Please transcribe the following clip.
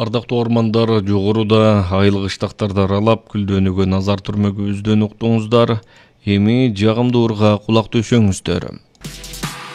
Ардактуу ормандар, жогоруда айыл кыштактарды аралап, күлдөнүүгө назар түрмөгүбүздөн уктуңуздар. Эми жагымдуу ырга кулак төшөңүздөр.